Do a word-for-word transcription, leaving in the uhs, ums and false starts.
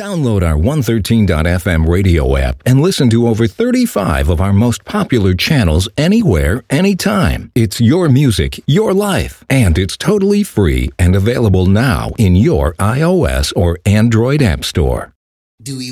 Download our one thirteen dot f m radio app and listen to over thirty-five of our most popular channels anywhere, anytime. It's your music, your life, and it's totally free and available now in your iOS or Android app store. Do we